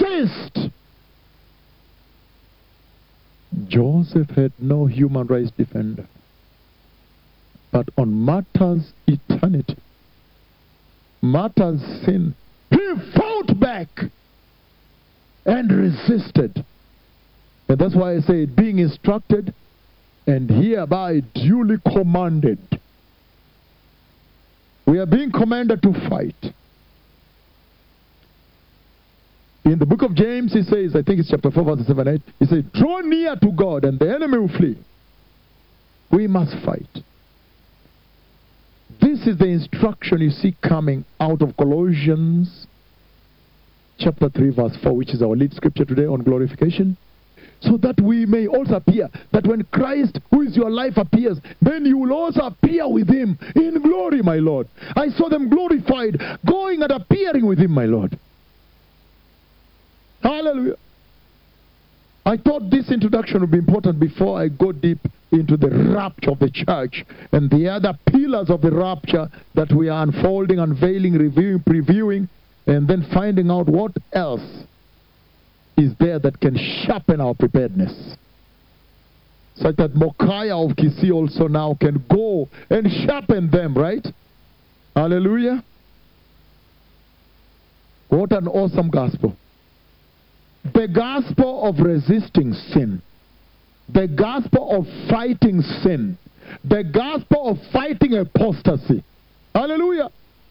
resist. Joseph had no human rights defender. But on matters eternity, matters sin, he fought back and resisted. And that's why I say, being instructed and hereby duly commanded. We are being commanded to fight. In the book of James, he says, I think it's chapter 4, verse 7, 8, he says, draw near to God and the enemy will flee. We must fight. This is the instruction you see coming out of Colossians chapter 3, verse 4, which is our lead scripture today on glorification. So that we may also appear, that when Christ, who is your life, appears, then you will also appear with him in glory, my Lord. I saw them glorified, going and appearing with him, my Lord. Hallelujah. I thought this introduction would be important before I go deep into the rapture of the church and the other pillars of the rapture that we are unfolding, unveiling, reviewing, previewing, and then finding out what else is there that can sharpen our preparedness. Such that Mokaya of Kisii also now can go and sharpen them, right? Hallelujah. What an awesome gospel. The gospel of resisting sin. The gospel of fighting sin. The gospel of fighting apostasy. Hallelujah.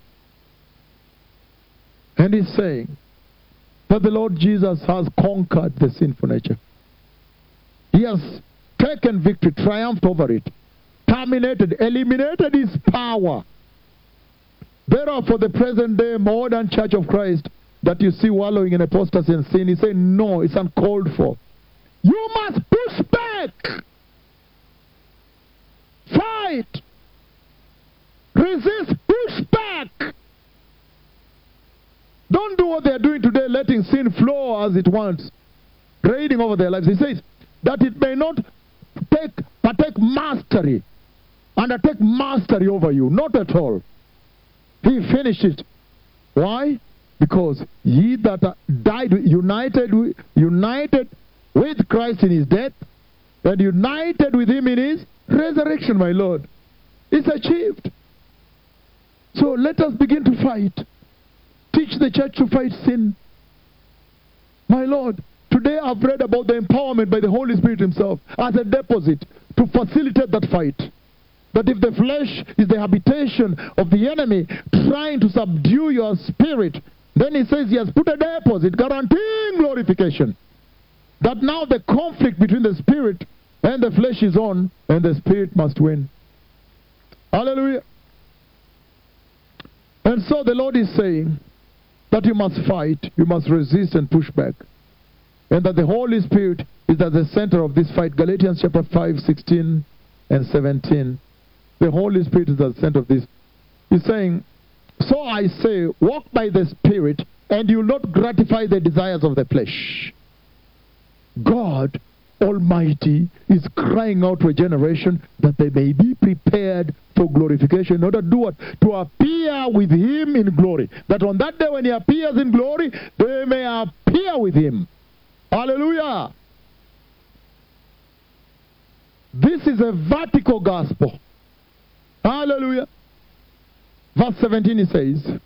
And he's saying that the Lord Jesus has conquered the sinful nature. He has taken victory, triumphed over it, terminated, eliminated its power. Therefore, for the present day modern church of Christ that you see wallowing in apostasy and sin, he said, no, it's uncalled for. You must push back. Fight. Resist. Push back. Don't do what they are doing today, letting sin flow as it wants, reigning over their lives. He says that it may not partake mastery, undertake mastery over you. Not at all. He finished it. Why? Because ye that died, united with Christ in his death, and united with him in his resurrection, my Lord. It's achieved. So let us begin to fight. Teach the church to fight sin. My Lord, today I've read about the empowerment by the Holy Spirit himself as a deposit to facilitate that fight. That if the flesh is the habitation of the enemy trying to subdue your spirit, then he says he has put a deposit guaranteeing glorification. That now the conflict between the spirit and the flesh is on, and the spirit must win. Hallelujah. And so the Lord is saying that you must fight, you must resist and push back. And that the Holy Spirit is at the center of this fight. Galatians chapter 5, 16 and 17. The Holy Spirit is at the center of this. He's saying, so I say, walk by the Spirit, and you will not gratify the desires of the flesh. God Almighty is crying out to a generation that they may be prepared for glorification. In order to do what? To appear with him in glory. That on that day when he appears in glory, they may appear with him. Hallelujah. This is a vertical gospel. Hallelujah. Verse 17 it says,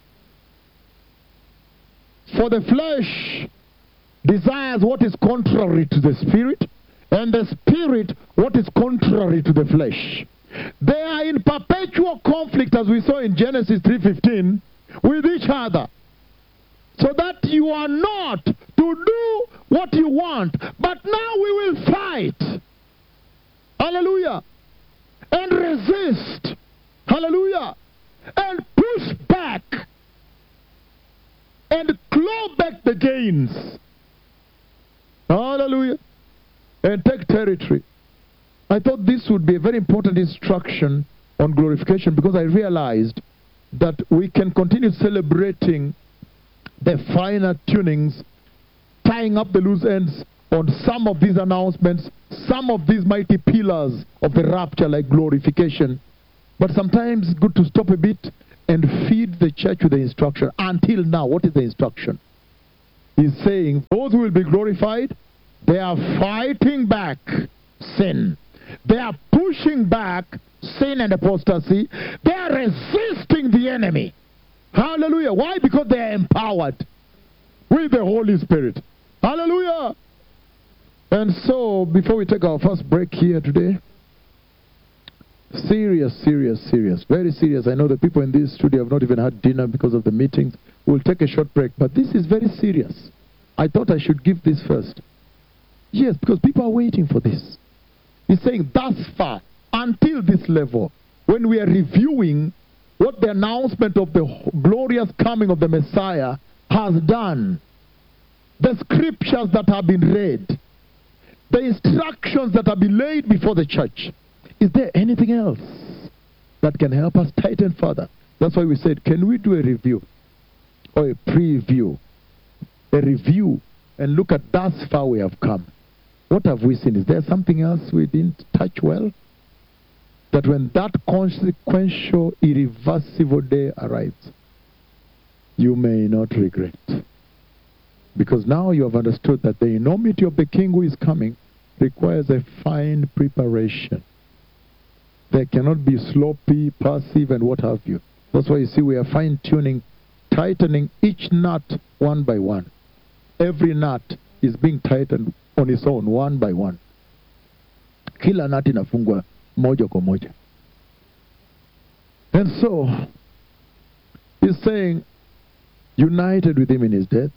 for the flesh desires what is contrary to the spirit, and the spirit what is contrary to the flesh. They are in perpetual conflict, as we saw in Genesis 3:15, with each other. So that you are not to do what you want, but now we will fight. Hallelujah. And resist. Hallelujah. And push back. And claw back the gains. Hallelujah. And take territory. I thought this would be a very important instruction on glorification, because I realized that we can continue celebrating the finer tunings, tying up the loose ends on some of these announcements, some of these mighty pillars of the rapture like glorification. But sometimes it's good to stop a bit and feed the church with the instruction. Until now, what is the instruction? He's saying those who will be glorified, they are fighting back sin. They are pushing back sin and apostasy. They are resisting the enemy. Hallelujah. Why? Because they are empowered with the Holy Spirit. Hallelujah. And so, before we take our first break here today, serious, very serious. I know the people in this studio have not even had dinner because of the meetings. We'll take a short break, but this is very serious. I thought I should give this first. Yes, because people are waiting for this. He's saying thus far, until this level, when we are reviewing what the announcement of the glorious coming of the Messiah has done, the scriptures that have been read, the instructions that have been laid before the church, is there anything else that can help us tighten further? That's why we said, can we do a review or a preview? A review and look at thus far we have come. What have we seen? Is there something else we didn't touch well? That when that consequential, irreversible day arrives, you may not regret. Because now you have understood that the enormity of the King who is coming requires a fine preparation. There cannot be sloppy, passive, and what have you. That's why you see we are fine-tuning, tightening each nut one by one. Every nut is being tightened on its own, one by one. Kila nut inafungwa moja kwa moja. And so, he's saying, united with him in his death,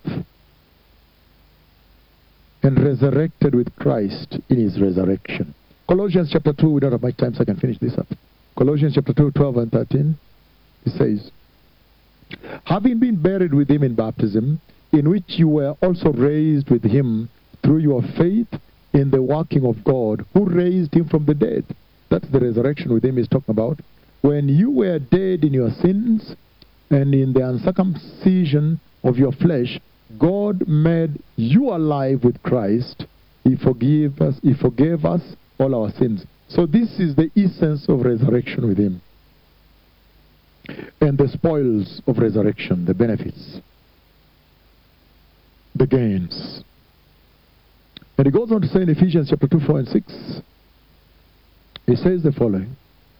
and resurrected with Christ in his resurrection. Colossians chapter 2, we don't have much time, so I can finish this up. Colossians chapter 2, 12 and 13, it says, having been buried with him in baptism, in which you were also raised with him through your faith in the working of God, who raised him from the dead. That's the resurrection with him he's talking about. When you were dead in your sins and in the uncircumcision of your flesh, God made you alive with Christ. He forgave us all our sins. So this is the essence of resurrection with him. And the spoils of resurrection, the benefits, the gains. And he goes on to say in Ephesians chapter 2, 4 and 6, he says the following,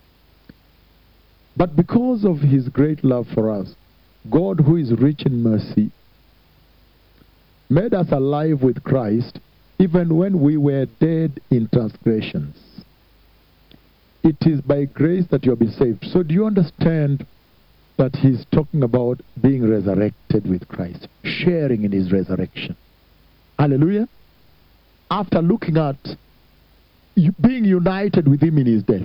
but because of his great love for us, God, who is rich in mercy, made us alive with Christ, even when we were dead in transgressions. It is by grace that you have been saved. So do you understand that he's talking about being resurrected with Christ, sharing in his resurrection? Hallelujah. After looking at being united with him in his death,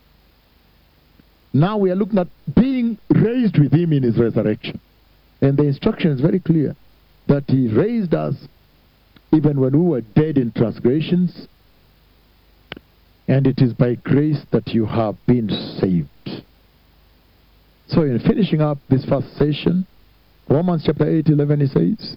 now we are looking at being raised with him in his resurrection. And the instruction is very clear, that he raised us even when we were dead in transgressions, and it is by grace that you have been saved. So in finishing up this first session, Romans chapter 8, 11, he says,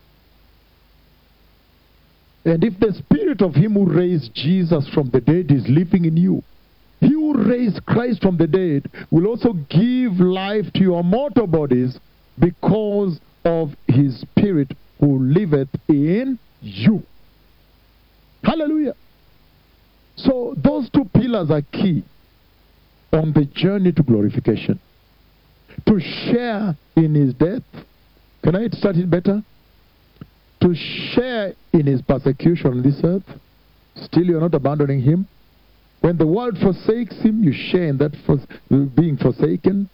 and if the spirit of him who raised Jesus from the dead is living in you, he who raised Christ from the dead will also give life to your mortal bodies because of his spirit who liveth in you. Hallelujah. So those two pillars are key on the journey to glorification. To share in his death. Can I start it better? To share in his persecution on this earth. Still you're not abandoning him. When the world forsakes him, you share in that being forsaken.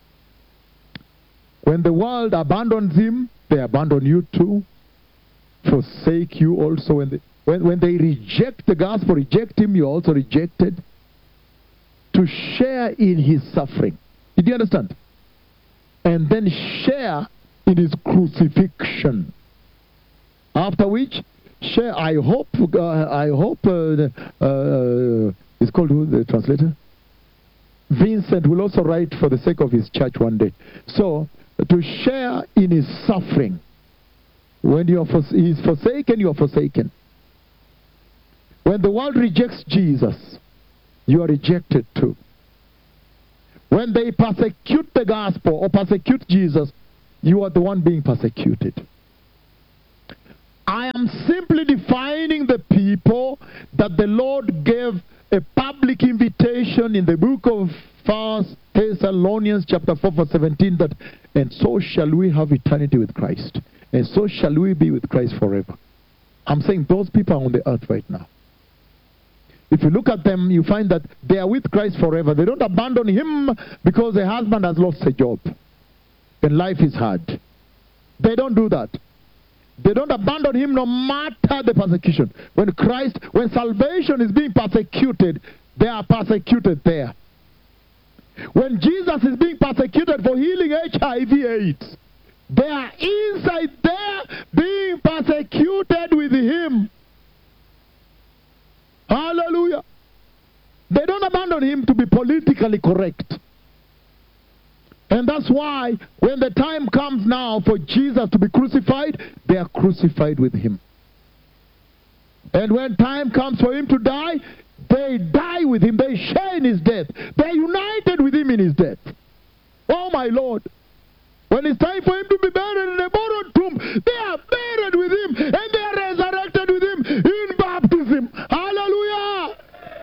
When the world abandons him, they abandon you too. Forsake you also. When they reject the gospel, reject him, you're also rejected. To share in his suffering. Did you understand? And then share in his crucifixion. After which, share, I hope, it's called who, the translator? Vincent will also write for the sake of his church one day. So, to share in his suffering. When he is forsaken, you are forsaken. When the world rejects Jesus, you are rejected too. When they persecute the gospel or persecute Jesus, you are the one being persecuted. I am simply defining the people that the Lord gave a public invitation in the book of 1 Thessalonians chapter 4 verse 17 that, and so shall we have eternity with Christ, and so shall we be with Christ forever. I'm saying those people are on the earth right now. If you look at them, you find that they are with Christ forever. They don't abandon him because the husband has lost a job and life is hard. They don't do that. They don't abandon him no matter the persecution. When salvation is being persecuted, they are persecuted there. When Jesus is being persecuted for healing HIV/AIDS, they are inside there being persecuted with him. Hallelujah. They don't abandon him to be politically correct. And that's why when the time comes now for Jesus to be crucified, they are crucified with him. And when time comes for him to die, they die with him. They share in his death. They are united with him in his death. Oh my Lord. When it's time for him to be buried in a borrowed tomb, they are buried with him and they are resurrected with him in baptism. Hallelujah.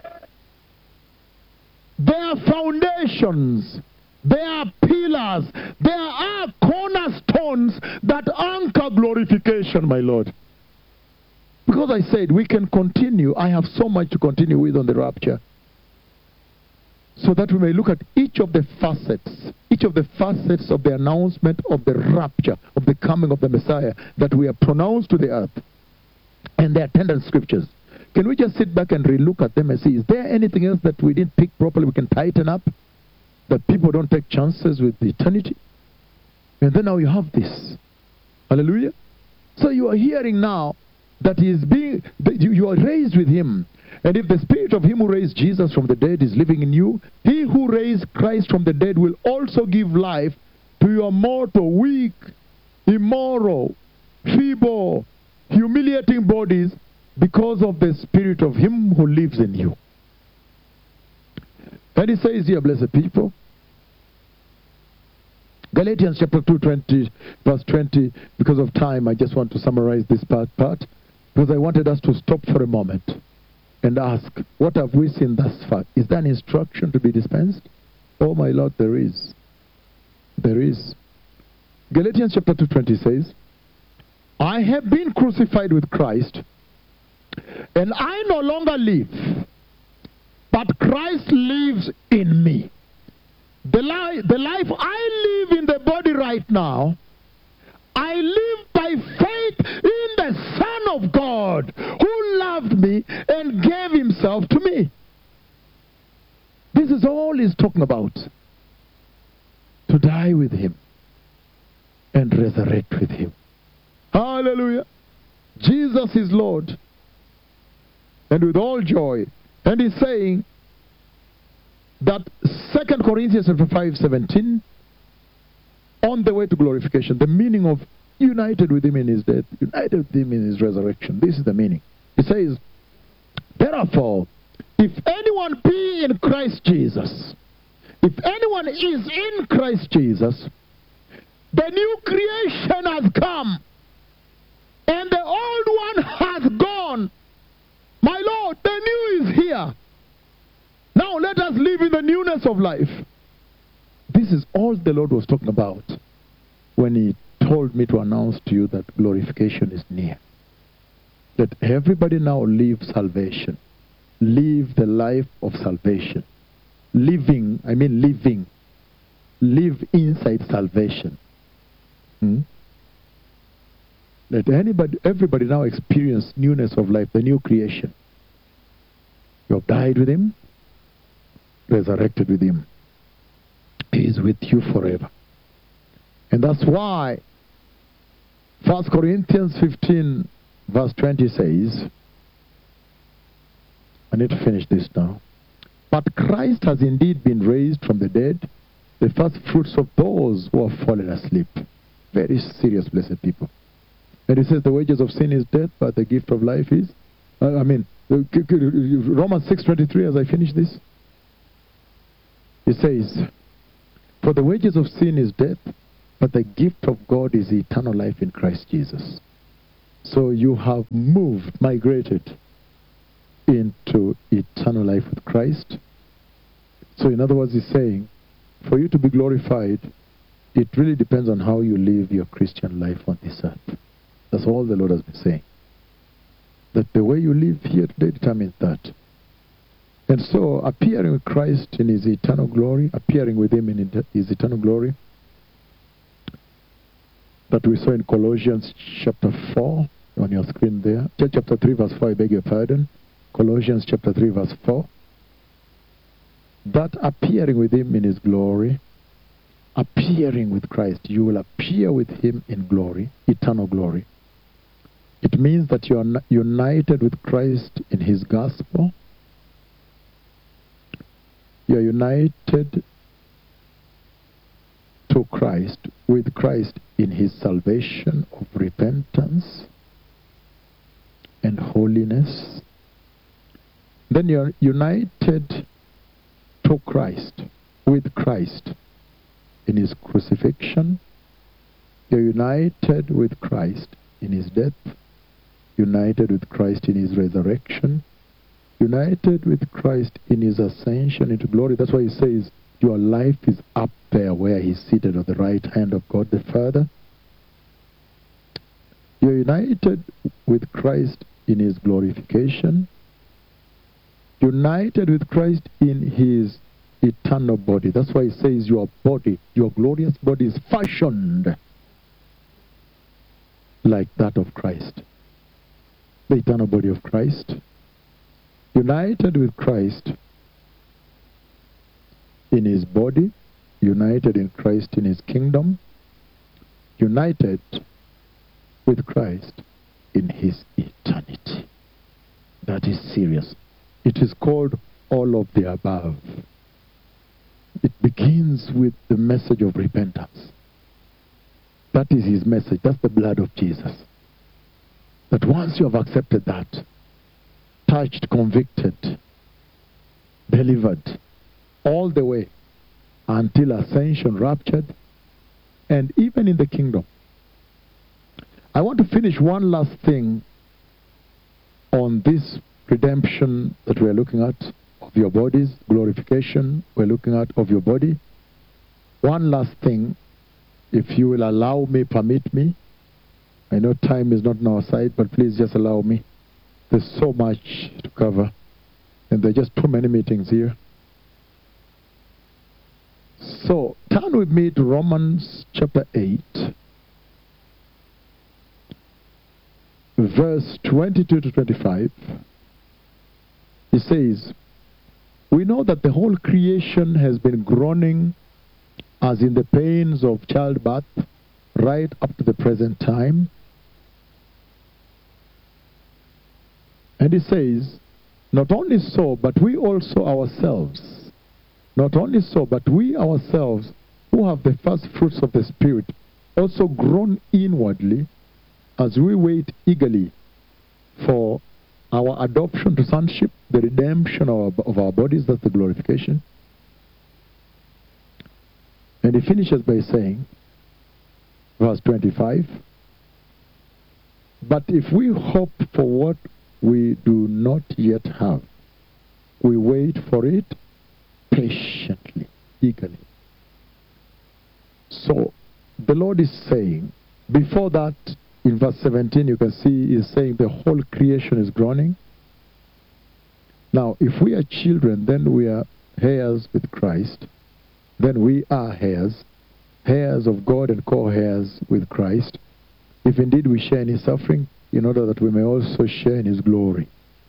They are foundations. They are pillars. They are cornerstones that anchor glorification, my Lord. Because I said we can continue. I have so much to continue with on the rapture. So that we may look at each of the facets of the announcement of the rapture, of the coming of the Messiah that we have pronounced to the earth and the attendant scriptures. Can we just sit back and relook at them and see, is there anything else that we didn't pick properly we can tighten up? That people don't take chances with eternity? And then now you have this. Hallelujah. So you are hearing now that you are raised with him. And if the spirit of him who raised Jesus from the dead is living in you, he who raised Christ from the dead will also give life to your mortal, weak, immoral, feeble, humiliating bodies because of the spirit of him who lives in you. And he says here, blessed people, Galatians chapter 2, verse 20, because of time, I just want to summarize this part, because I wanted us to stop for a moment and ask, what have we seen thus far? Is there an instruction to be dispensed? Oh my Lord, there is. There is. Galatians chapter 2:20 says, I have been crucified with Christ, and I no longer live, but Christ lives in me. The life I live in the body right now, I live by faith in the Son of God who loved me and gave himself to me. This is all he's talking about. To die with him and resurrect with him. Hallelujah. Jesus is Lord. And with all joy. And he's saying that 2 Corinthians 5:17, on the way to glorification, the meaning of united with him in his death, united with him in his resurrection. This is the meaning. He says, therefore, if anyone be in Christ Jesus, if anyone is in Christ Jesus, the new creation has come, and the old one has gone. My Lord, the new is here. Now let us live in the newness of life. This is all the Lord was talking about when he told me to announce to you that glorification is near. That everybody now live salvation. Live the life of salvation. Living. Live inside salvation. Let everybody now experience newness of life, the new creation. You have died with him, resurrected with him. He is with you forever. And that's why 1 Corinthians 15 verse 20 says, I need to finish this now. But Christ has indeed been raised from the dead, the first fruits of those who have fallen asleep. Very serious, blessed people. And he says the wages of sin is death, but the gift of life is, Romans 6:23, as I finish this. It says, for the wages of sin is death, but the gift of God is eternal life in Christ Jesus. So you have migrated into eternal life with Christ. So in other words, he's saying, for you to be glorified, it really depends on how you live your Christian life on this earth. That's all the Lord has been saying. That the way you live here today determines that. And so, appearing with Christ in his eternal glory, appearing with him in his eternal glory, that we saw in Colossians chapter 4, on your screen there. Chapter 3 verse 4, I beg your pardon. Colossians chapter 3 verse 4. That appearing with him in his glory, appearing with Christ, you will appear with him in glory, eternal glory. It means that you are united with Christ in his gospel. You are united to Christ, with Christ in his salvation of repentance and holiness. Then you are united to Christ, with Christ in his crucifixion. You are united with Christ in his death, united with Christ in his resurrection, united with Christ in his ascension into glory. That's why he says your life is up there where he's seated on the right hand of God the Father. You're united with Christ in his glorification, united with Christ in his eternal body. That's why he says your body, your glorious body, is fashioned like that of Christ. The eternal body of Christ. United with Christ in his body, united in Christ in his kingdom, united with Christ in his eternity. That is serious. It is called all of the above. It begins with the message of repentance. That is his message. That's the blood of Jesus. That once you have accepted that, touched, convicted, delivered, all the way until ascension, raptured, and even in the kingdom. I want to finish one last thing on this redemption that we're looking at of your bodies, glorification we're looking at of your body. One last thing, if you will allow me, permit me. I know time is not on our side, but please just allow me. There's so much to cover, and there are just too many meetings here. So, turn with me to Romans chapter 8, verse 22 to 25. He says, we know that the whole creation has been groaning as in the pains of childbirth right up to the present time. And he says, not only so, but we also ourselves, not only so, but we ourselves who have the first fruits of the Spirit also groan inwardly as we wait eagerly for our adoption to sonship, the redemption of our bodies, that's the glorification. And he finishes by saying, verse 25, but if we hope for what we do not yet have, we wait for it patiently, eagerly. So, the Lord is saying, before that, in verse 17, you can see he's saying the whole creation is groaning. Now, if we are children, then we are heirs with Christ. Then we are heirs, heirs of God and co-heirs with Christ, if indeed we share in his suffering, in order that we may also share in his glory.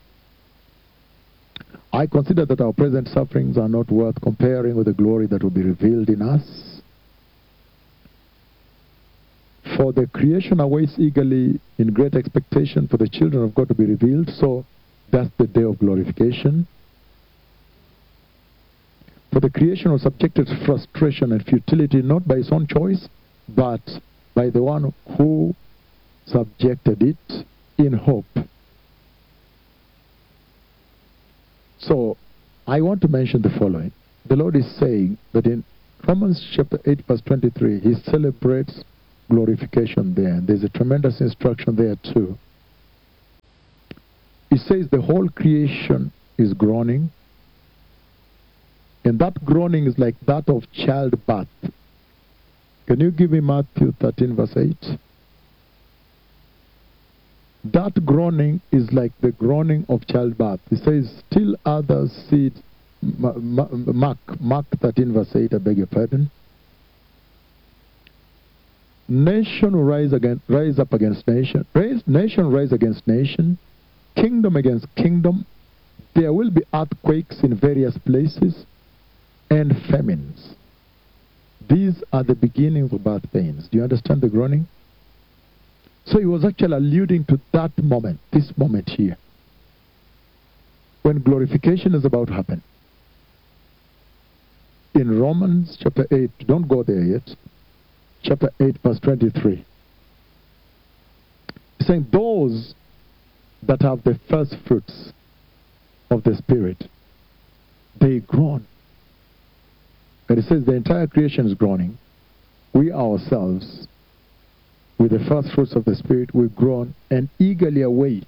I consider that our present sufferings are not worth comparing with the glory that will be revealed in us. For the creation awaits eagerly in great expectation for the children of God to be revealed. So that's the day of glorification. For the creation was subjected to frustration and futility, not by its own choice, but by the one who subjected it in hope. So, I want to mention the following. The Lord is saying that in Romans chapter 8 verse 23, he celebrates glorification there. And there's a tremendous instruction there too. it says the whole creation is groaning. And that groaning is like that of childbirth. Can you give me Matthew 13 verse 8? That groaning is like the groaning of childbirth. It says, still others see, Mark 13 verse 8, I beg your pardon. Nation will rise up against nation. Nation rise against nation. Kingdom against kingdom. There will be earthquakes in various places and famines. These are the beginnings of birth pains. Do you understand the groaning? So he was actually alluding to that moment, this moment here, when glorification is about to happen. In Romans chapter 8, don't go there yet, chapter 8 verse 23. He's saying those that have the first fruits of the Spirit, they groan. And it says the entire creation is groaning. We ourselves, with the first fruits of the Spirit, we groan and eagerly await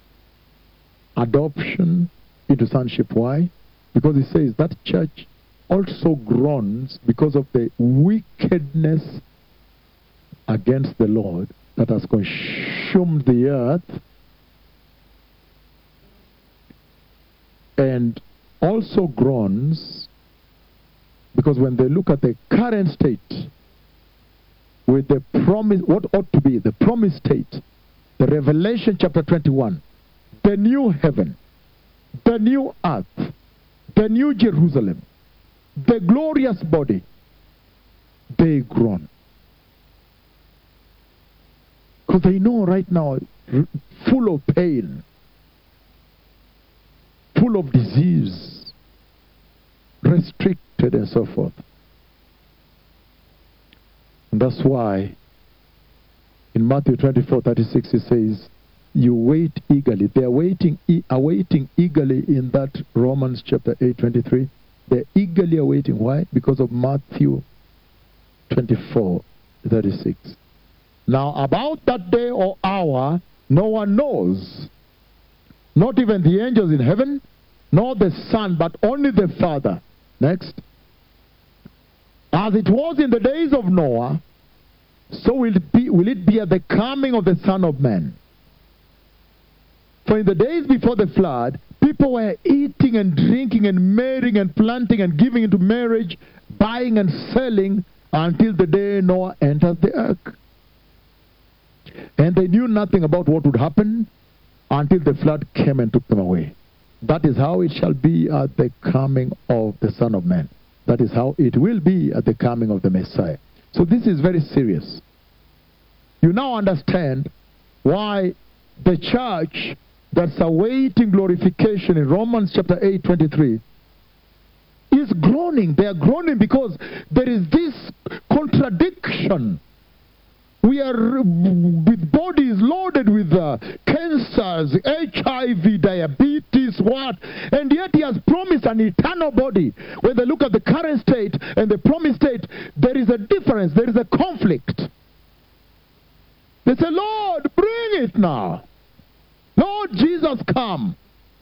adoption into sonship. Why? Because it says that church also groans because of the wickedness against the Lord that has consumed the earth, and also groans because when they look at the current state with the promise, what ought to be the promised state, the Revelation chapter 21, the new heaven, the new earth, the new Jerusalem, the glorious body, they groan. Because they know right now, full of pain, full of disease, restricted and so forth. And that's why in Matthew 24:36 it says, you wait eagerly. They are awaiting eagerly in that Romans chapter 8:23. They're eagerly awaiting. Why? Because of Matthew 24:36. Now about that day or hour, no one knows. Not even the angels in heaven, nor the Son, but only the Father. Next. As it was in the days of Noah, so will it be at the coming of the Son of Man. For in the days before the flood, people were eating and drinking and marrying and planting and giving into marriage, buying and selling until the day Noah entered the ark. And they knew nothing about what would happen until the flood came and took them away. That is how it shall be at the coming of the Son of Man. That is how it will be at the coming of the Messiah. So this is very serious. You now understand why the church that's awaiting glorification in Romans chapter 8:23 is groaning. They are groaning because there is this contradiction. We are with bodies loaded with cancers, HIV, diabetes, what? And yet he has promised an eternal body. When they look at the current state and the promised state, there is a difference. There is a conflict. They say, Lord, bring it now. Lord Jesus, come.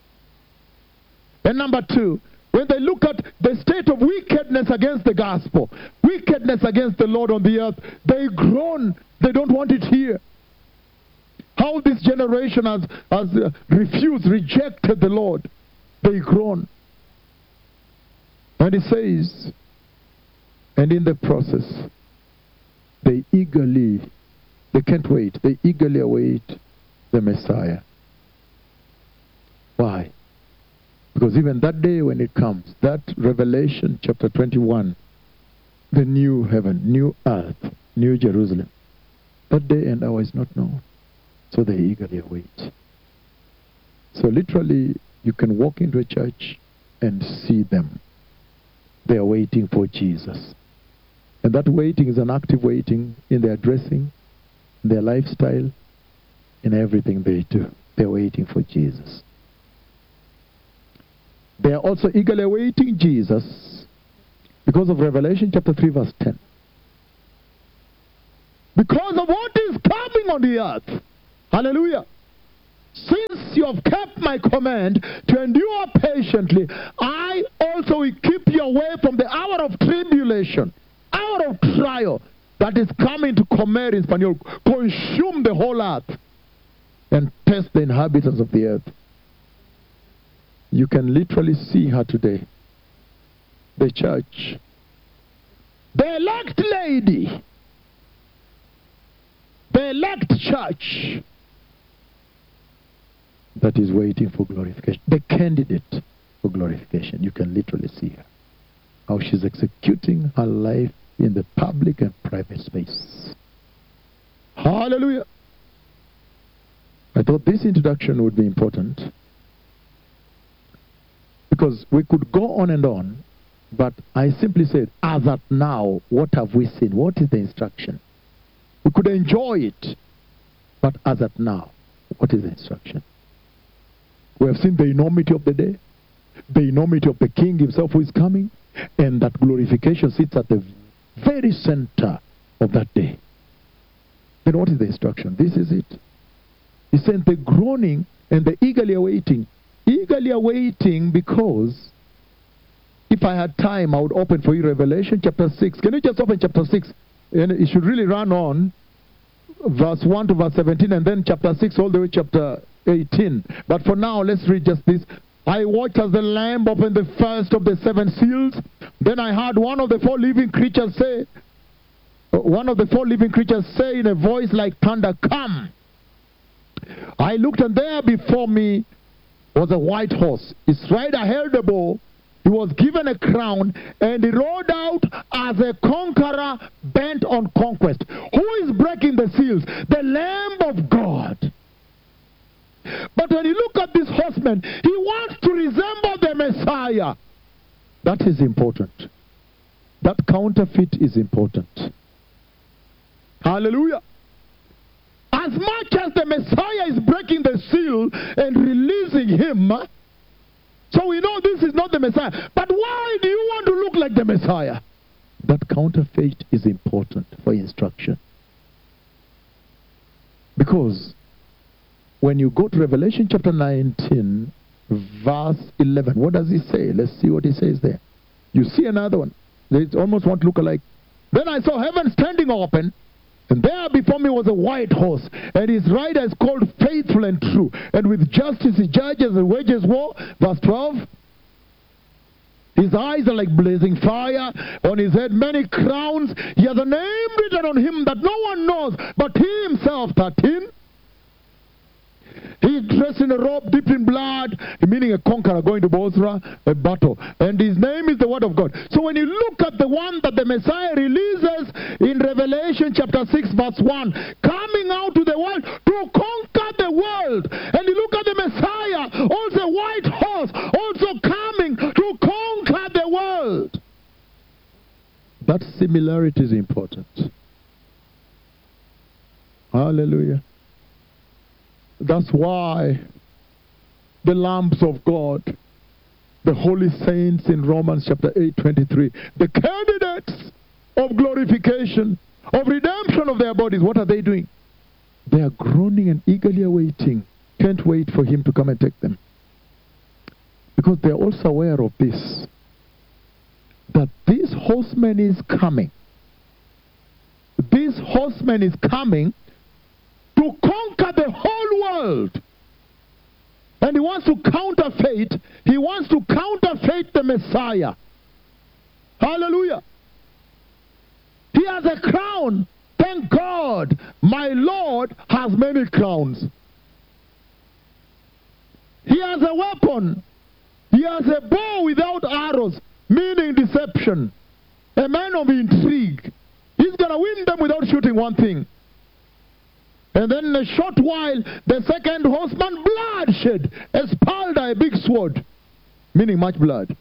And number two, when they look at the state of wickedness against the gospel, wickedness against the Lord on the earth, they groan. They don't want it here. How this generation has refused, rejected the Lord. They groan. And it says, and in the process, they can't wait. They eagerly await the Messiah. Why? Because even that day when it comes, that Revelation chapter 21, the new heaven, new earth, new Jerusalem, that day and hour is not known. So they eagerly await. So literally, you can walk into a church and see them. They are waiting for Jesus. And that waiting is an active waiting in their dressing, in their lifestyle, in everything they do. They're waiting for Jesus. They are also eagerly awaiting Jesus because of Revelation chapter 3 verse 10. Because of what is coming on the earth. Hallelujah. Since you have kept my command to endure patiently, I also will keep you away from the hour of tribulation, hour of trial that is coming to comer in Spanish, consume the whole earth and test the inhabitants of the earth. You can literally see her today. The church. The elect lady. The elect church that is waiting for glorification. The candidate for glorification. You can literally see her. How she's executing her life in the public and private space. Hallelujah. I thought this introduction would be important, because we could go on and on, but I simply said, as at now, what have we seen? What is the instruction? We could enjoy it, but as at now, what is the instruction? We have seen the enormity of the day, the enormity of the King himself who is coming, and that glorification sits at the very center of that day. Then what is the instruction? This is it. He said the groaning and the eagerly awaiting. Eagerly awaiting, because if I had time, I would open for you Revelation chapter 6. Can you just open chapter 6? And it should really run on verse 1 to verse 17, and then chapter 6 all the way chapter 18. But for now, let's read just this. I watched as the Lamb opened the first of the 7 seals. Then I heard one of the 4 living creatures say in a voice like thunder, "Come." I looked, and there before me was a white horse. His rider held a bow. He was given a crown, and he rode out as a conqueror bent on conquest. Who is breaking the seals? The Lamb of God. But when you look at this horseman, he wants to resemble the Messiah. That is important. That counterfeit is important. Hallelujah. As much as the Messiah is breaking the seal and releasing him, so we know this is not the Messiah. But why do you want to look like the Messiah? That counterfeit is important for instruction. Because when you go to Revelation chapter 19, verse 11, what does he say? Let's see what he says there. You see another one. They almost want to look alike. Then I saw heaven standing open, and there before me was a white horse, and his rider is called Faithful and True, and with justice he judges and wages war. Verse 12. His eyes are like blazing fire. On his head many crowns. He has a name written on him that no one knows but he himself. 13. He is dressed in a robe dipped in blood, meaning a conqueror going to Bozrah, a battle. And his name is the Word of God. So when you look at the one that the Messiah releases in Revelation chapter 6 verse 1, coming out to the world to conquer the world. And you look at the Messiah, also white horse, also coming to conquer the world. That similarity is important. Hallelujah. That's why the lambs of God, the holy saints in Romans chapter 8:23, the candidates of glorification, of redemption of their bodies, what are they doing? They are groaning and eagerly awaiting. Can't wait for him to come and take them. Because they are also aware of this, that this horseman is coming. This horseman is coming to conquer the whole world. And he wants to counterfeit. He wants to counterfeit the Messiah. Hallelujah. He has a crown. Thank God, my Lord has many crowns. He has a weapon. He has a bow without arrows, meaning deception. A man of intrigue. He's going to win them without shooting one thing. And then in a short while, the second horseman, bloodshed, espalda, a big sword, meaning much blood.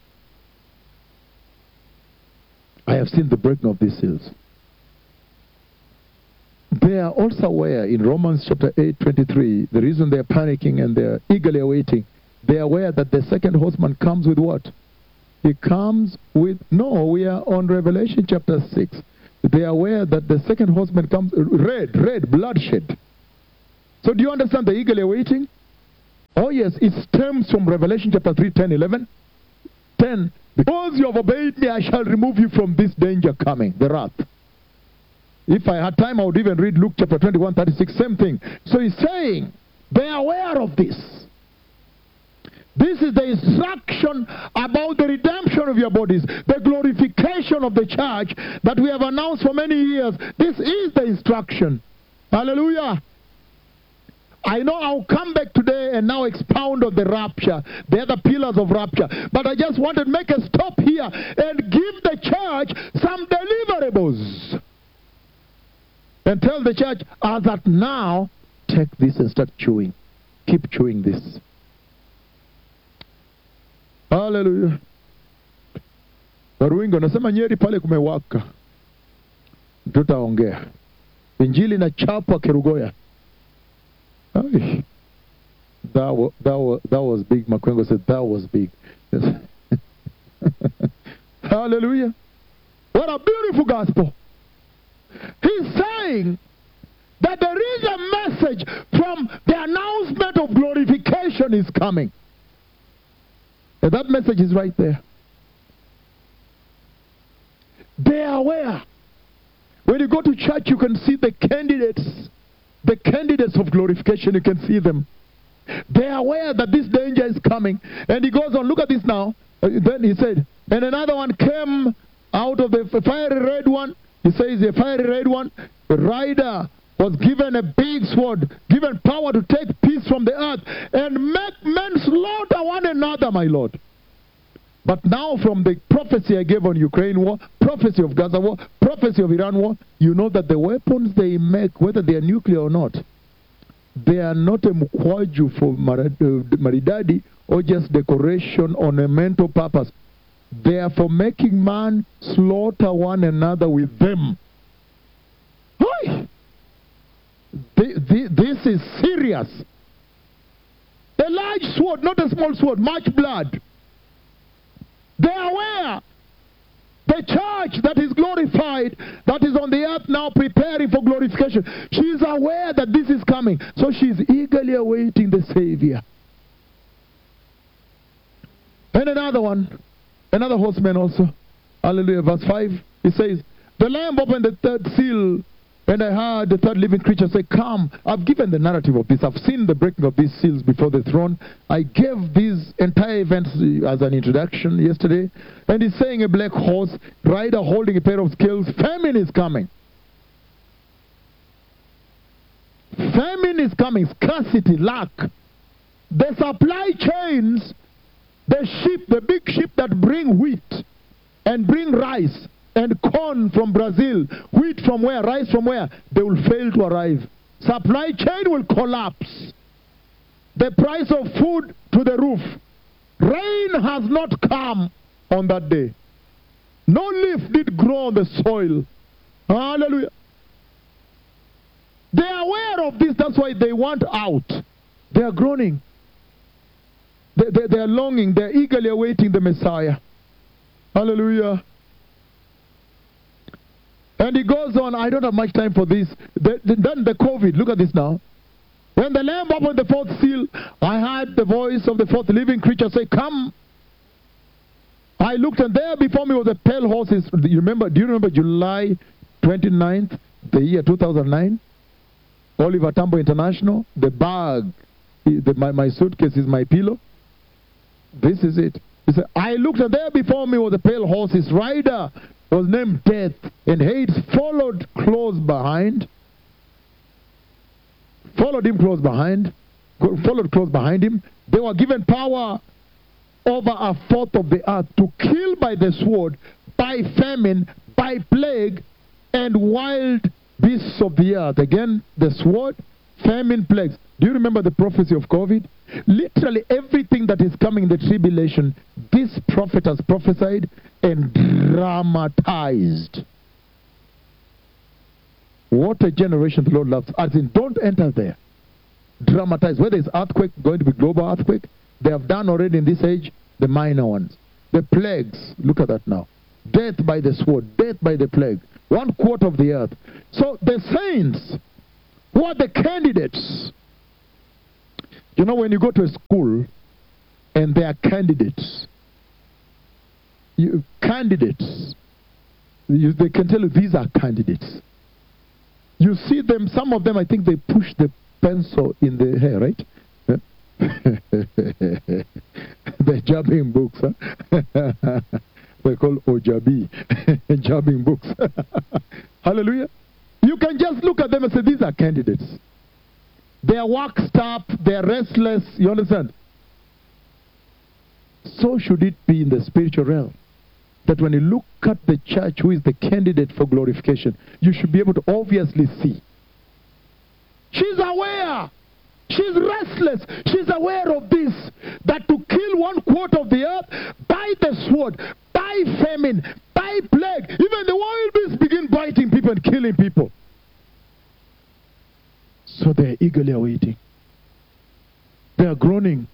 I have seen the breaking of these seals. They are also aware in Romans chapter 8:23, the reason they are panicking and they are eagerly awaiting, they are aware that the second horseman comes with what? He comes with, no, we are on Revelation chapter 6. They are aware that the second horseman comes red, bloodshed. So do you understand the eagerly awaiting? Oh yes, it stems from Revelation chapter 3, 10, 11. 10. Because you have obeyed me, I shall remove you from this danger coming, the wrath. If I had time, I would even read Luke chapter 21, 36, same thing. So he's saying, they are aware of this. This is the instruction about the redemption of your bodies, the glorification of the church that we have announced for many years. This is the instruction. Hallelujah. I know I'll come back today and now expound on the rapture, the other pillars of rapture. But I just wanted to make a stop here and give the church some deliverables. And tell the church, as at now, take this and start chewing. Keep chewing this. Hallelujah. Waruingo nasema Nyeri pale kumewaka. Tutaongea. Injili na chapa Kerugoya. That was big. Makwengo said that was big. Yes. Hallelujah. What a beautiful gospel. He's saying that there is a message from the announcement of glorification is coming. And that message is right there. They are aware. When you go to church, you can see the candidates of glorification. You can see them. They are aware that this danger is coming. And he goes on, look at this now. Then he said, and another one came out of the fiery red one. He says, a fiery red one, the rider was given a big sword, given power to take peace from the earth and make men slaughter one another, my Lord. But now from the prophecy I gave on Ukraine war, prophecy of Gaza war, prophecy of Iran war, you know that the weapons they make, whether they are nuclear or not, they are not a mkwaju for maridadi or just decoration, ornamental purpose. They are for making man slaughter one another with them. Hi! This is serious. A large sword, not a small sword, much blood. They are aware. The church that is glorified, that is on the earth now preparing for glorification, she is aware that this is coming. So she is eagerly awaiting the Savior. And another one, another horseman also. Hallelujah. Verse 5, he says, the Lamb opened the third seal, and I heard the third living creature say, come. I've given the narrative of this. I've seen the breaking of these seals before the throne. I gave these entire events as an introduction yesterday. And he's saying a black horse, rider holding a pair of scales. Famine is coming. Famine is coming. Scarcity, lack. The supply chains, the ship, the big ship that bring wheat and bring rice and corn from Brazil, wheat from where, rice from where, they will fail to arrive. Supply chain will collapse. The price of food to the roof. Rain has not come on that day. No leaf did grow on the soil. Hallelujah. They are aware of this, that's why they want out. They are groaning. They are longing, they are eagerly awaiting the Messiah. Hallelujah. And he goes on, I don't have much time for this. Then the COVID, look at this now. When the Lamb opened the fourth seal, I heard the voice of the fourth living creature say, come. I looked, and there before me was a pale horse. Do you remember July 29th, the year 2009? Oliver Tambo International. The bag, my suitcase is my pillow. This is it. He said, I looked, and there before me was a pale horse. His rider was named Death, and Hades followed close behind. Followed close behind him. They were given power over a fourth of the earth to kill by the sword, by famine, by plague, and wild beasts of the earth. Again, the sword, famine, plagues. Do you remember the prophecy of COVID? Literally everything that is coming in the tribulation, this prophet has prophesied and dramatized. What a generation the Lord loves. As in, don't enter there. Dramatize. Whether it's earthquake, going to be global earthquake, they have done already in this age the minor ones. The plagues, look at that now. Death by the sword, death by the plague. 1/4 of the earth. So the saints, who are the candidates, You know, when you go to a school and there are candidates, they can tell you these are candidates. You see them, some of them, I think they push the pencil in the hair, right? They're jabbing books, huh? They're called Ojabi, jabbing books. Hallelujah. You can just look at them and say, these are candidates. They are waxed up, they are restless, you understand? So should it be in the spiritual realm. That when you look at the church who is the candidate for glorification, you should be able to obviously see. She's aware. She's restless. She's aware of this. That to kill 1/4 of the earth by the sword, by famine, by plague, even the wild beasts begin biting people and killing people. So they're eagerly awaiting. They are groaning.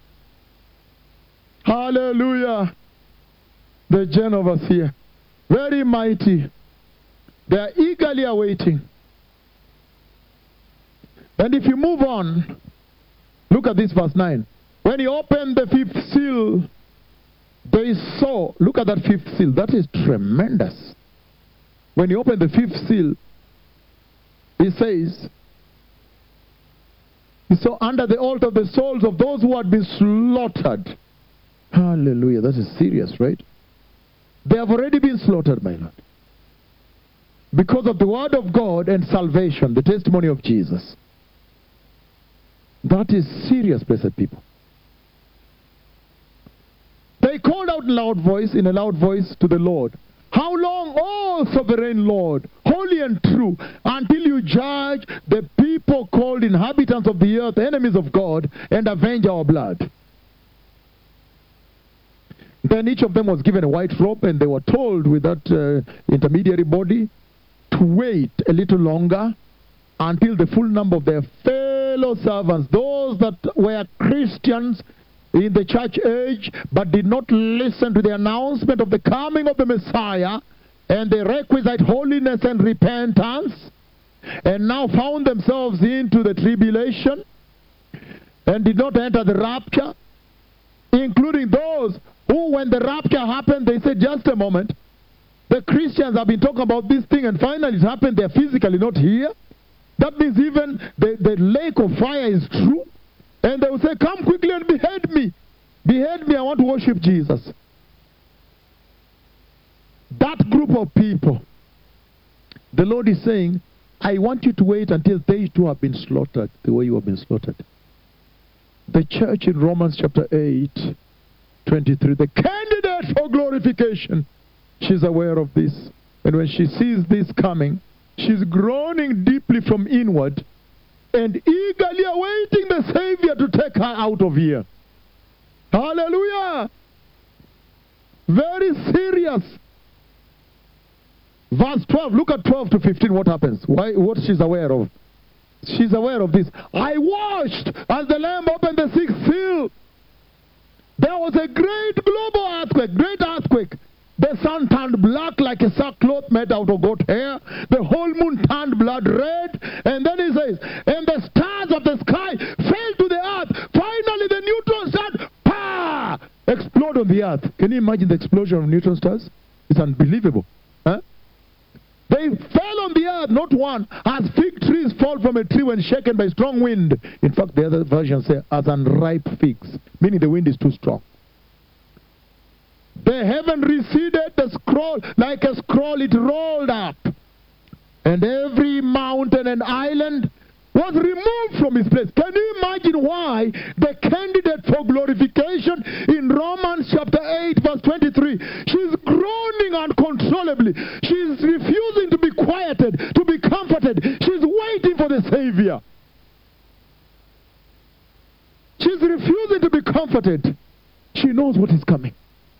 Hallelujah. The Gen overseer, very mighty. They are eagerly awaiting. And if you move on, look at this verse 9. When he opened the 5th seal, they saw, look at that 5th seal, that is tremendous. When he opened the 5th seal, he says, he saw under the altar the souls of those who had been slaughtered. Hallelujah, that is serious, right? They have already been slaughtered, my Lord. Because of the word of God and salvation, the testimony of Jesus. That is serious, blessed people. They called out in a loud voice to the Lord. How long, O sovereign Lord, holy and true, until you judge the people called inhabitants of the earth, enemies of God, and avenge our blood? Then each of them was given a white robe, and they were told with that intermediary body to wait a little longer until the full number of their fellow servants, those that were Christians in the church age but did not listen to the announcement of the coming of the Messiah and the requisite holiness and repentance, and now found themselves into the tribulation and did not enter the rapture, including those who, when the rapture happened, they said, just a moment, the Christians have been talking about this thing and finally it happened, they're physically not here. That means even the lake of fire is true. And they will say, come quickly and behead me. Behead me, I want to worship Jesus. That group of people, the Lord is saying, I want you to wait until they too have been slaughtered the way you have been slaughtered. The church in Romans chapter 8, 23, the candidate for glorification, she's aware of this. And when she sees this coming, she's groaning deeply from inward and eagerly awaiting the Savior to take her out of here. Hallelujah! Very serious. Verse 12, look at 12 to 15, what happens? What she's aware of. She's aware of this. I watched as the Lamb opened the 6th seal. There was a great global earthquake. The sun turned black like a sackcloth made out of goat hair. The whole moon turned blood red. And then he says, and the stars of the sky fell to the earth. Finally the neutron stars, pa! Explode on the earth. Can you imagine the explosion of neutron stars? It's unbelievable. Huh? They fell on the earth, not one, as fig trees fall from a tree when shaken by strong wind. In fact, the other versions say, as unripe figs, meaning the wind is too strong. The heaven receded, the scroll, like a scroll, it rolled up. And every mountain and island was removed from its place. Can you imagine why the candidate for glorification in Romans chapter 8 verse 23, she's groaning uncontrollably. She's refusing to be quieted, to be comforted. She's waiting for the Savior. She's refusing to be comforted. She knows what is coming.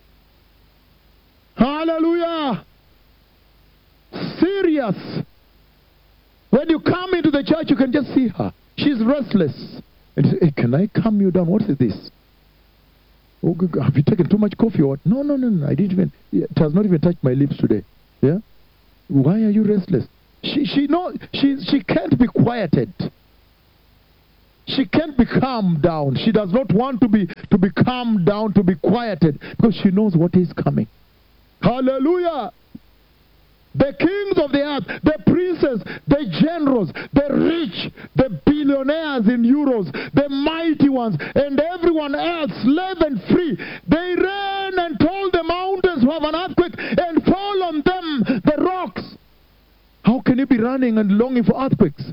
Hallelujah. Serious. When you come into the church, you can just see her. She's restless. And you say, hey, can I calm you down? What is this? Oh, have you taken too much coffee or what? No. I didn't even. It has not even touched my lips today. Yeah? Why are you restless? She can't be quieted. She can't be calmed down. She does not want to be calmed down, to be quieted, because she knows what is coming. Hallelujah. The kings of the earth, the princes, the generals, the rich, the billionaires in euros, the mighty ones, and everyone else, slave and free, they ran and told the mountains to have an earthquake and fall on them, the rocks. How can you be running and longing for earthquakes?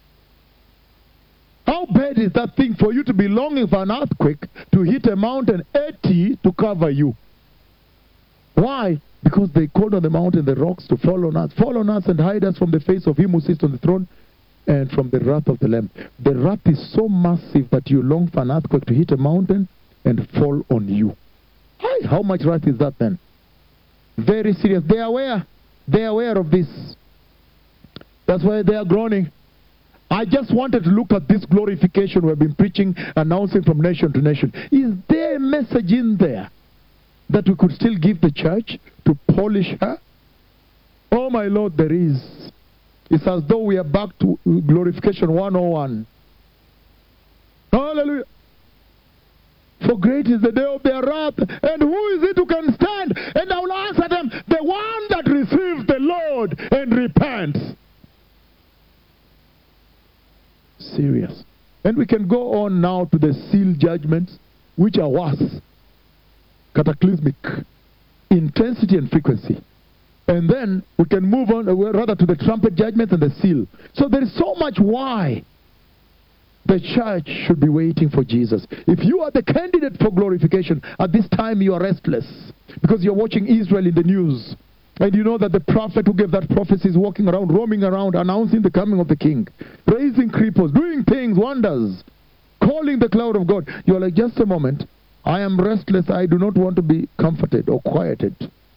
How bad is that thing for you to be longing for an earthquake to hit a mountain 80 to cover you? Why? Because they called on the mountain, the rocks, to fall on us and hide us from the face of him who sits on the throne and from the wrath of the Lamb. The wrath is so massive that you long for an earthquake to hit a mountain and fall on you. How much wrath is that then? Very serious. They are aware. They are aware of this. That's why they are groaning. I just wanted to look at this glorification we've been preaching, announcing from nation to nation. Is there a message in there that we could still give the church to polish her? Oh my Lord, there is. It's as though we are back to glorification 101. Hallelujah. For great is the day of their wrath, and who is it who can stand? And I will answer them, the one that receives the Lord and repents. Serious. And we can go on now to the seal judgments, which are worse. Cataclysmic intensity and frequency. And then we can move on, rather, to the trumpet judgment and the seal. So there is so much why the church should be waiting for Jesus. If you are the candidate for glorification, at this time you are restless because you're watching Israel in the news. And you know that the prophet who gave that prophecy is walking around, roaming around, announcing the coming of the king, raising cripples, doing things, wonders, calling the cloud of God. You're like, just a moment. I am restless. I do not want to be comforted or quieted.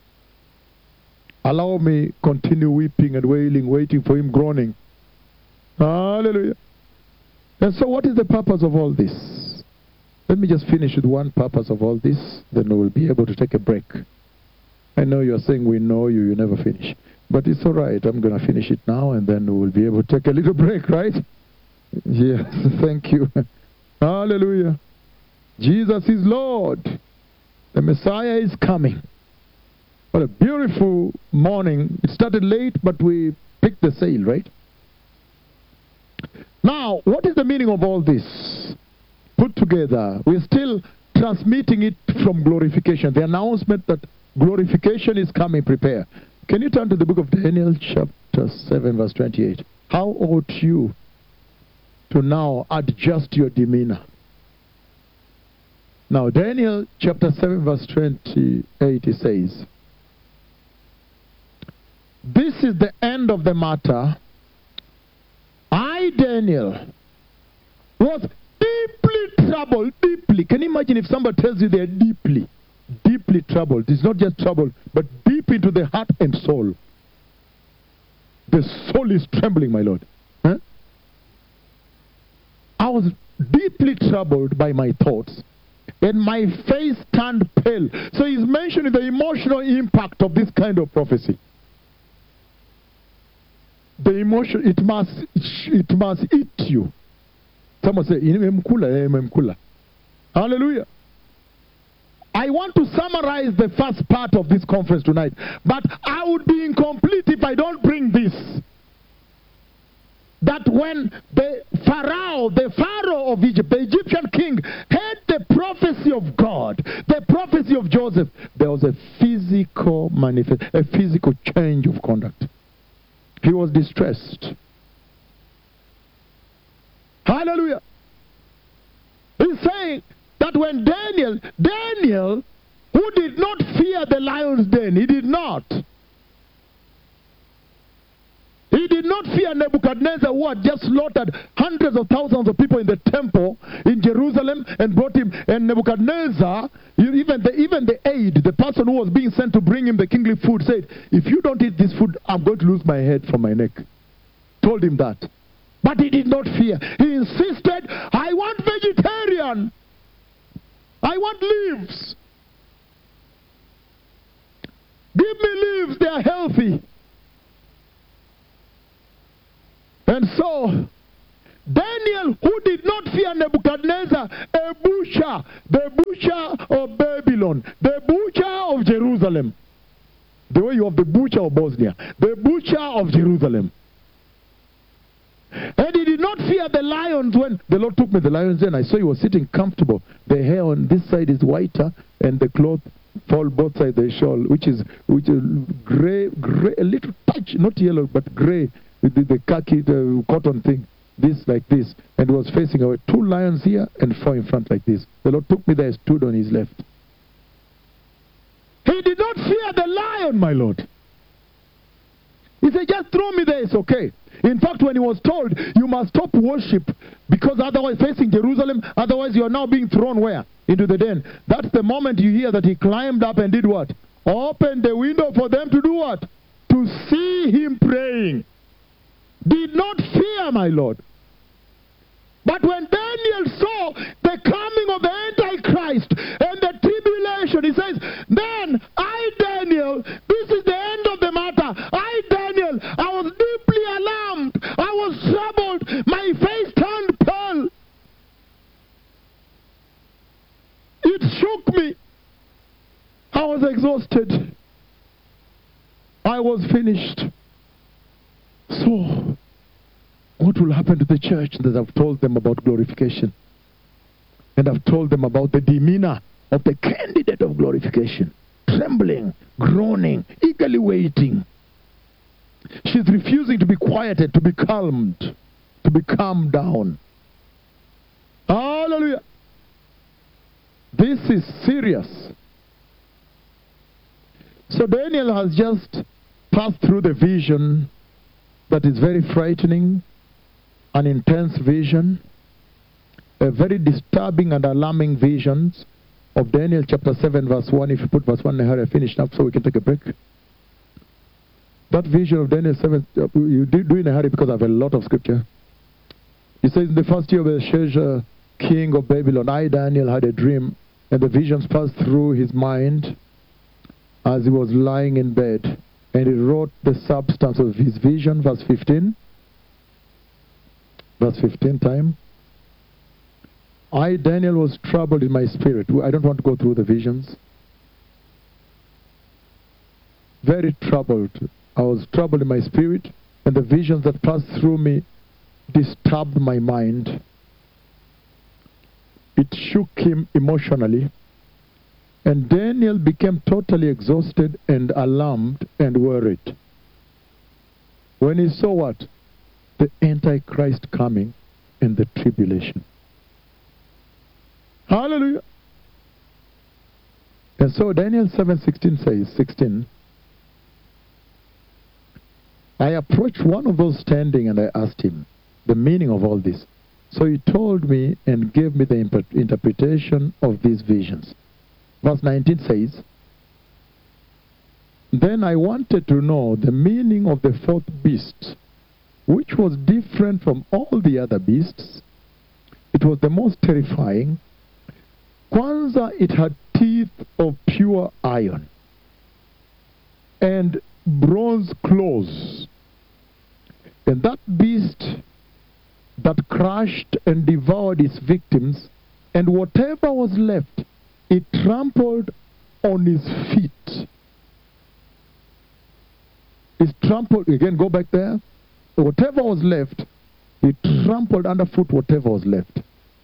Allow me continue weeping and wailing, waiting for him, groaning. Hallelujah. And so what is the purpose of all this? Let me just finish with one purpose of all this. Then we will be able to take a break. I know you're saying we know you, you never finish. But it's all right. I'm going to finish it now and then we will be able to take a little break, right? Yes, thank you. Hallelujah. Jesus is Lord. The Messiah is coming. What a beautiful morning. It started late, but we picked the sail, right? Now, what is the meaning of all this? Put together. We're still transmitting it from glorification. The announcement that glorification is coming. Prepare. Can you turn to the book of Daniel chapter 7 verse 28? How ought you to now adjust your demeanor? Now Daniel chapter 7 verse 28, it says, this is the end of the matter. I, Daniel, was deeply troubled. Deeply. Can you imagine if somebody tells you they're deeply troubled? It's not just troubled, but deep into the heart and soul. The soul is trembling, my Lord. Huh? I was deeply troubled by my thoughts, and my face turned pale. So he's mentioning the emotional impact of this kind of prophecy. The emotion, it must eat you. Someone say, hallelujah. I want to summarize the first part of this conference tonight, but I would be incomplete if I don't bring this. That when the Pharaoh of Egypt, the Egyptian king, heard the prophecy of God, the prophecy of Joseph, there was a physical change of conduct. He was distressed. Hallelujah. He's saying that when Daniel, who did not fear the lion's den, he did not. He did not fear Nebuchadnezzar, who had just slaughtered hundreds of thousands of people in the temple in Jerusalem and brought him. And Nebuchadnezzar, even the aide, the person who was being sent to bring him the kingly food, said, if you don't eat this food, I'm going to lose my head from my neck. Told him that. But he did not fear. He insisted, I want vegetarian. I want leaves. Give me leaves, they are healthy. And so, Daniel, who did not fear fear Nebuchadnezzar, a butcher, the butcher of Babylon, the butcher of Jerusalem. The way you have the butcher of Bosnia, the butcher of Jerusalem. And he did not fear the lions when the Lord took me the lions, and I saw he was sitting comfortable. The hair on this side is whiter, and the cloth fall both sides of the shawl, which is gray, a little touch, not yellow, but gray, with the khaki, the cotton thing, this like this, and was facing away. 2 lions here and 4 in front like this. The Lord took me there, stood on his left. He did not fear the lion, my Lord. He said, just throw me there, it's okay. In fact, when he was told, you must stop worship, because otherwise, facing Jerusalem, otherwise you are now being thrown where? Into the den. That's the moment you hear that he climbed up and did what? Opened the window for them to do what? To see him praying. Did not fear, my Lord. But when Daniel saw the coming of the Antichrist and the tribulation, he says, then I, Daniel, this is the end of the matter. I, Daniel, I was deeply alarmed. I was troubled. My face turned pale. It shook me. I was exhausted. I was finished. So, what will happen to the church? That I've told them about glorification. And I've told them about the demeanor of the candidate of glorification. Trembling, groaning, eagerly waiting. She's refusing to be quieted, to be calmed, to be calmed down. Hallelujah. This is serious. So Daniel has just passed through the vision that is very frightening, an intense vision, a very disturbing and alarming visions of Daniel chapter 7 verse 1. If you put verse 1 in a hurry, I finished up so we can take a break. That vision of Daniel 7, you do in a hurry because I have a lot of scripture. It says, in the first year of Belshazzar, king of Babylon, I, Daniel, had a dream, and the visions passed through his mind as he was lying in bed. And he wrote the substance of his vision, verse 15. Verse 15 time. I, Daniel, was troubled in my spirit. I don't want to go through the visions. Very troubled. I was troubled in my spirit, and the visions that passed through me disturbed my mind. It shook him emotionally. And Daniel became totally exhausted and alarmed and worried. When he saw what? The Antichrist coming and the tribulation. Hallelujah. And so Daniel 7:16 says, 16, I approached one of those standing and I asked him the meaning of all this. So he told me and gave me the interpretation of these visions. Verse 19 says, then I wanted to know the meaning of the 4th beast, which was different from all the other beasts. It was the most terrifying. Kwanzaa, it had teeth of pure iron and bronze claws. And that beast that crushed and devoured its victims, and whatever was left, it trampled on his feet. It trampled, again, go back there. Whatever was left, it trampled underfoot whatever was left.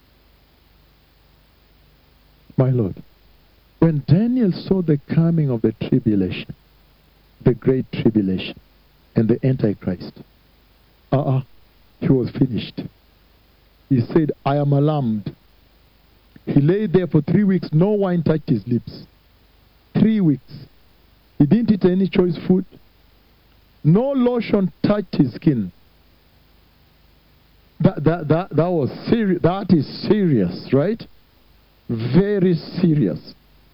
My Lord, when Daniel saw the coming of the tribulation, the great tribulation, and the Antichrist, he was finished. He said, I am alarmed. He lay there for 3 weeks. No wine touched his lips. 3 weeks. He didn't eat any choice food. No lotion touched his skin. That was serious. That is serious, right? Very serious.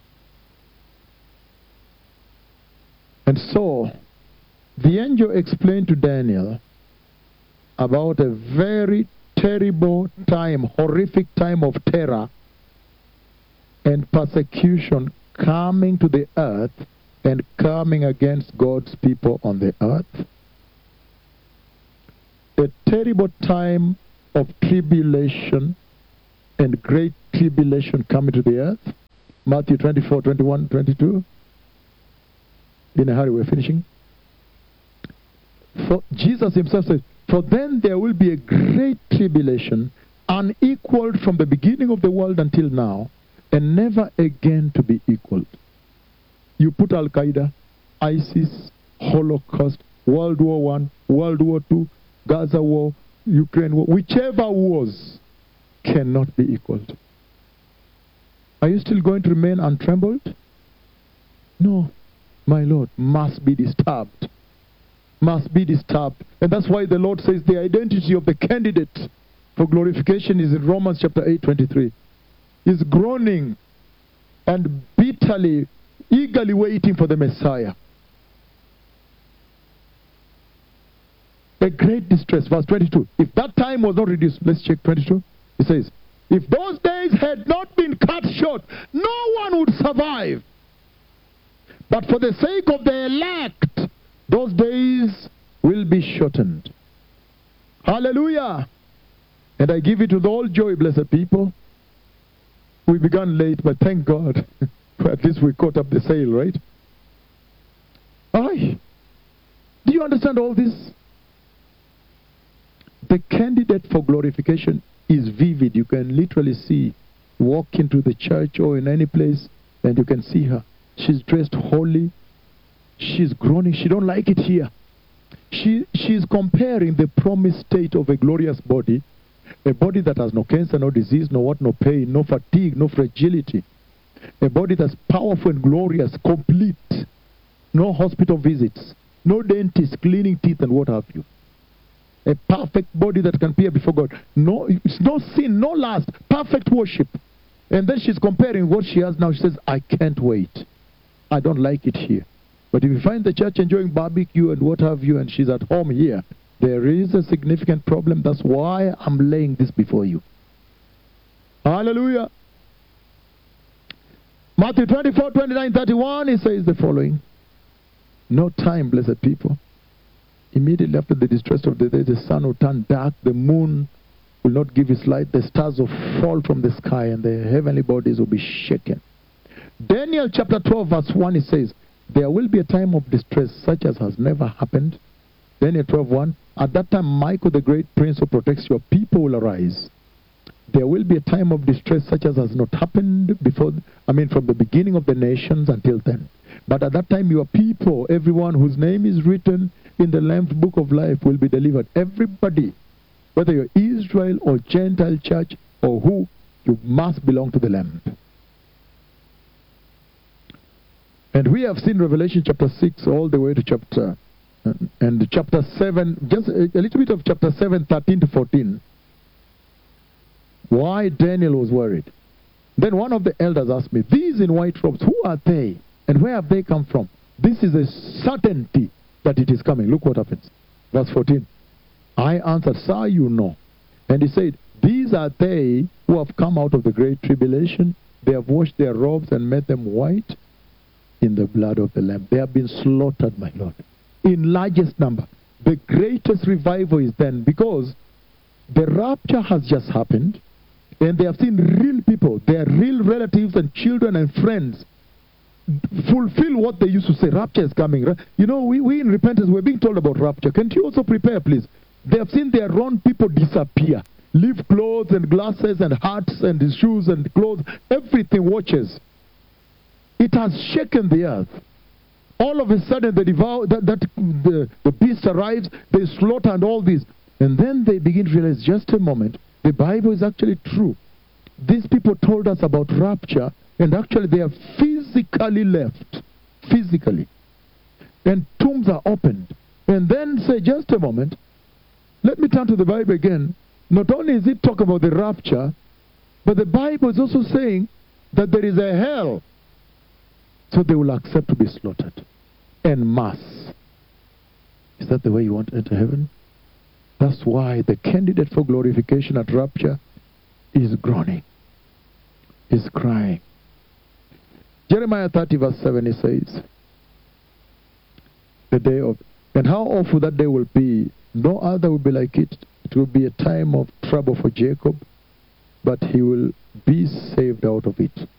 And so, the angel explained to Daniel about a very terrible time, horrific time of terror and persecution coming to the earth and coming against God's people on the earth. A terrible time of tribulation and great tribulation coming to the earth. Matthew 24, 21, 22. In a hurry, we're finishing. For Jesus himself said, for then there will be a great tribulation, unequaled from the beginning of the world until now, and never again to be equaled. You put Al-Qaeda, ISIS, Holocaust, World War I, World War II, Gaza War, Ukraine War, whichever wars cannot be equaled. Are you still going to remain untrembled? No, my Lord, must be disturbed. Must be disturbed. And that's why the Lord says the identity of the candidate for glorification is in Romans chapter 8, 23. He's groaning and bitterly, eagerly waiting for the Messiah. A great distress. Verse 22. If that time was not reduced, let's check 22. It says, if those days had not been cut short, no one would survive. But for the sake of the elect, those days will be shortened. Hallelujah. And I give it with all joy, blessed people. We began late, but thank God. At least we caught up the sail, right? Aye. Do you understand all this? The candidate for glorification is vivid. You can literally see, walk into the church or in any place, and you can see her. She's dressed holy. She's groaning. She don't like it here. She's comparing the promised state of a glorious body, a body that has no cancer, no disease, no pain, no fatigue, no fragility. A body that's powerful and glorious, complete. No hospital visits, no dentist cleaning teeth and what have you. A perfect body that can appear before God. No sin, no lust, perfect worship. And then she's comparing what she has now. She says, I can't wait. I don't like it here. But if you find the church enjoying barbecue and what have you, and she's at home here, there is a significant problem. That's why I'm laying this before you. Hallelujah. Matthew 24, 29, 31, it says the following. No time, blessed people. Immediately after the distress of the day, the sun will turn dark, the moon will not give its light, the stars will fall from the sky, and the heavenly bodies will be shaken. Daniel chapter 12, verse 1, it says, there will be a time of distress such as has never happened. Daniel 12, 1, at that time Michael, the great prince who protects your people, will arise. There will be a time of distress such as has not happened before, from the beginning of the nations until then. But at that time your people, everyone whose name is written in the Lamb's book of life, will be delivered. Everybody, whether you're Israel or Gentile church or who, you must belong to the Lamb. And we have seen Revelation chapter 6 all the way to chapter 7, just a little bit of chapter 7, 13 to 14. Why Daniel was worried. Then one of the elders asked me, these in white robes, who are they? And where have they come from? This is a certainty that it is coming. Look what happens. Verse 14. I answered, sir, you know. And he said, these are they who have come out of the great tribulation. They have washed their robes and made them white in the blood of the Lamb. They have been slaughtered, my Lord, in largest number. The greatest revival is then, because the rapture has just happened, and they have seen real people, their real relatives and children and friends fulfill what they used to say. Rapture is coming. You know, we in repentance, we're being told about rapture. Can't you also prepare, please? They have seen their own people disappear. Leave clothes and glasses and hats and shoes and clothes, everything, watches. It has shaken the earth. All of a sudden, the beast arrives, they slaughter and all this. And then they begin to realize, just a moment, the Bible is actually true. These people told us about rapture, and actually they are physically left. Physically. And tombs are opened. And then say, just a moment, let me turn to the Bible again. Not only is it talk about the rapture, but the Bible is also saying that there is a hell. So they will accept to be slaughtered en masse. Is that the way you want to enter heaven? That's why the candidate for glorification at rapture is groaning, is crying. Jeremiah 30 verse 7, it says, the day of, and how awful that day will be. No other will be like it. It will be a time of trouble for Jacob, but he will be saved out of it.